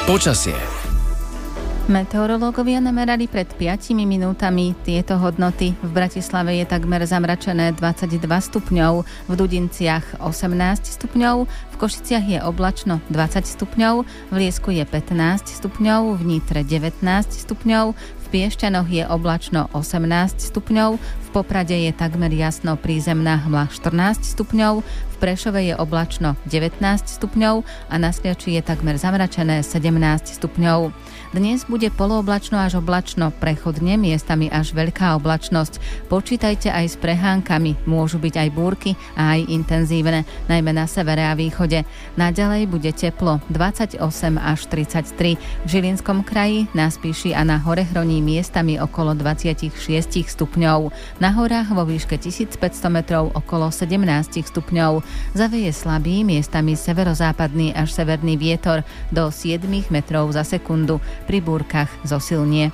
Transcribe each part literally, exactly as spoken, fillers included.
Počasie. Meteorológovia namerali pred piatimi minútami tieto hodnoty. V Bratislave je takmer zamračené dvadsaťdva stupňov, v Dudinciach osemnásť stupňov, v Košiciach je oblačno dvadsať stupňov, v Liesku je pätnásť stupňov, v Nitre devätnásť stupňov, v Piešťanoch je oblačno osemnásť stupňov, v Poprade je takmer jasno prízemná hmla štrnásť stupňov, v Prešove je oblačno devätnásť stupňov a na Sliači je takmer zamračené sedemnásť stupňov. Dnes bude polooblačno až oblačno, prechodne miestami až veľká oblačnosť. Počítajte aj s prehánkami, môžu byť aj búrky a aj intenzívne, najmä na severe a východe. Naďalej bude teplo dvadsaťosem až tridsaťtri. V Žilinskom kraji, na Spíši a na Horehroní miestami okolo dvadsaťšesť stupňov. Na horách vo výške tisícpäťsto metrov okolo sedemnásť stupňov. Zaveje slabý, miestami severozápadný až severný vietor do sedem metrov za sekundu. Pri búrkach zosilnie.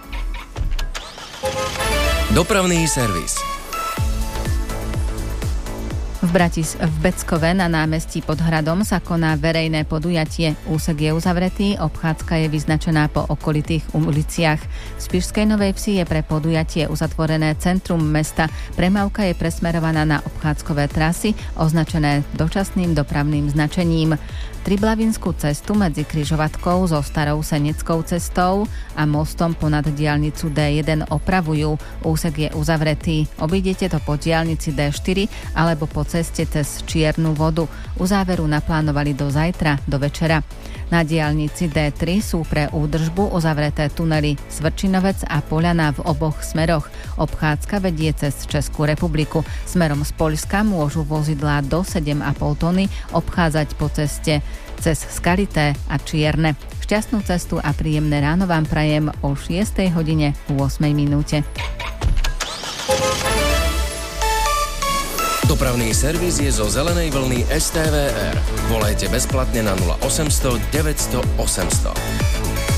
Dopravný servis. V Bratis v Beckove na námestí pod hradom sa koná verejné podujatie. Úsek je uzavretý, obchádzka je vyznačená po okolitých uliciach. V Spišskej Novej Vsi je pre podujatie uzatvorené centrum mesta. Premávka je presmerovaná na obchádzkové trasy, označené dočasným dopravným značením. Triblavinskú cestu medzi križovatkou so Starou Seneckou cestou a mostom ponad diaľnicu dé jeden opravujú. Úsek je uzavretý. Obídete to po diaľnici dé štyri alebo po ceste cez Čiernu vodu. Uzáveru naplánovali do zajtra, do večera. Na diaľnici dé tri sú pre údržbu uzavreté tunely Svrčinovec a Poľana v oboch smeroch. Obchádzka vedie cez Českú republiku. Smerom z Poľska môžu vozidlá do sedem a pol tony obchádzať po ceste cez Skalité a Čierne. Šťastnú cestu a príjemné ráno vám prajem o šiestej hodine ôsmej minúte. Dopravný servis je zo zelenej vlny es té vé er. Volajte bezplatne na nula osemsto deväťsto osemsto.